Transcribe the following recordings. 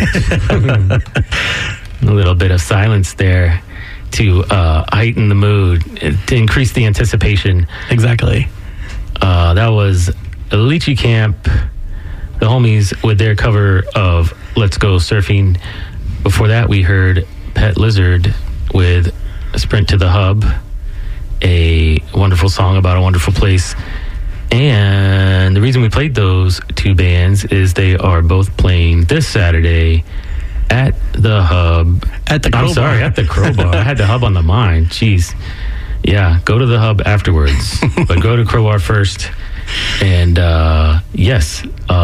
A little bit of silence there to heighten the mood, to increase the anticipation. Exactly. That was Lychee Camp, the homies, with their cover of Let's Go Surfing. Before that, we heard Pet Lizard with Sprint to the Hub, a wonderful song about a wonderful place. And the reason we played those two bands is they are both playing this Saturday at the Hub. At the Crowbar. I'm sorry, at the Crowbar. I had the Hub on the mind. Jeez. Yeah, go to the Hub afterwards. But go to Crowbar first. And yes,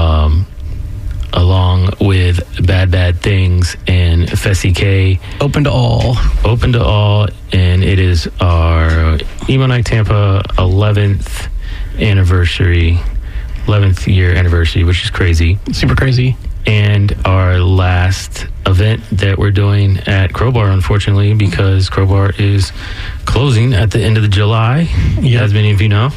along with Bad Bad Things and Fessy K. Open to all. Open to all. And it is our Emo Night Tampa 11th year anniversary, which is crazy. Super crazy. And our last event that we're doing at Crowbar, unfortunately, because Crowbar is closing at the end of July, as many of you know.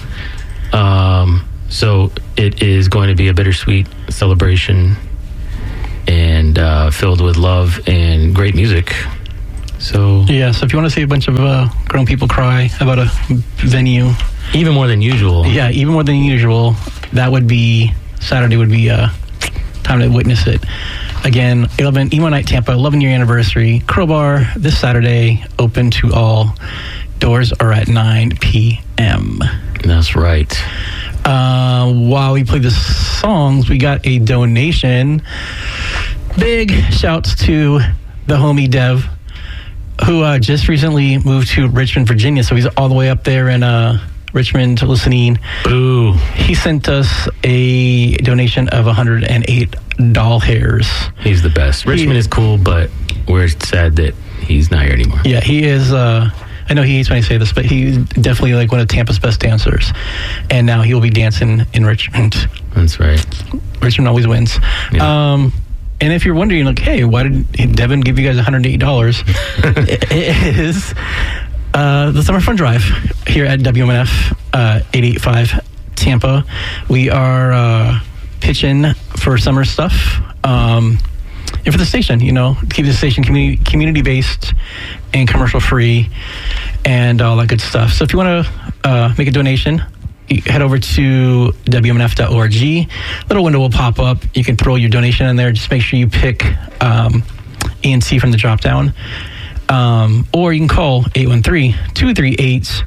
So it is going to be a bittersweet celebration and filled with love and great music. So if you want to see a bunch of grown people cry about a venue, even more than usual. Yeah, even more than usual. That would be Saturday. Would be time to witness it. Again, Emo Night Tampa, 11-year anniversary. Crowbar this Saturday, open to all. Doors are at 9 p.m. That's right. While we play the songs, we got a donation. Big shouts to the homie Dev, who just recently moved to Richmond, Virginia. So he's all the way up there in Richmond listening. Boo. He sent us a donation of 108 doll hairs. He's the best. Richmond is cool, but we're sad that he's not here anymore. Yeah, he is. I know he hates when I say this, but he's definitely like one of Tampa's best dancers. And now he will be dancing in Richmond. That's right. Richmond always wins. Yeah. And if you're wondering, like, hey, why did Devin give you guys $108? It is the Summer Fun Drive here at WMNF 885 Tampa. We are pitching for summer stuff and for the station, keep the station community-based and commercial-free and all that good stuff. So if you want to make a donation, head over to WMNF.org. Little window will pop up. You can throw your donation in there. Just make sure you pick ENC from the drop-down. Or you can call 813-238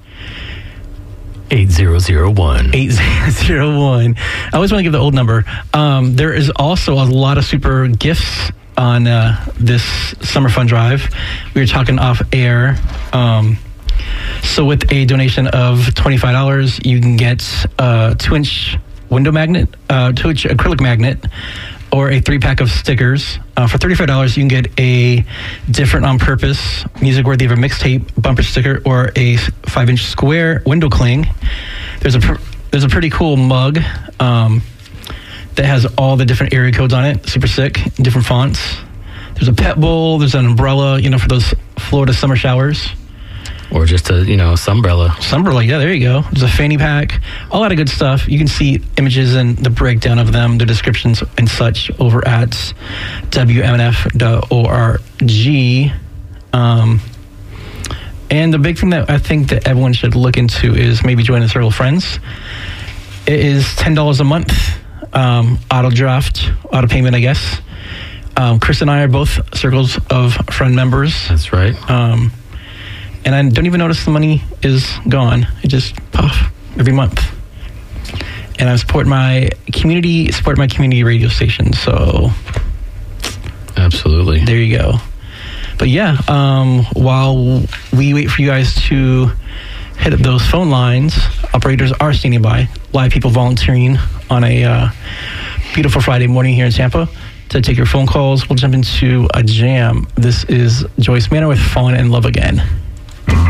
8001. 8001. I always want to give the old number. There is also a lot of super gifts on this Summer Fun Drive. We were talking off air. So with a donation of $25, you can get a 2-inch window magnet, 2-inch acrylic magnet, or a 3-pack of stickers. For $35, you can get a different on purpose, music worthy of a mixtape bumper sticker, or a 5-inch square window cling. There's a pretty cool mug that has all the different area codes on it. Super sick, different fonts. There's a pet bowl. There's an umbrella, for those Florida summer showers. Or just a, sunbrella. Sunbrella, yeah, there you go. There's a fanny pack, a lot of good stuff. You can see images and the breakdown of them, the descriptions and such over at WMNF.org. And the big thing that I think that everyone should look into is maybe join the Circle of Friends. It is $10 a month, auto payment, I guess. Chris and I are both Circles of Friend members. That's right. And I don't even notice the money is gone. It just puff every month. And I support my community radio station. So absolutely. There you go. But yeah, while we wait for you guys to hit up those phone lines, operators are standing by. Live people volunteering on a beautiful Friday morning here in Tampa to take your phone calls. We'll jump into a jam. This is Joyce Manor with Falling in Love Again.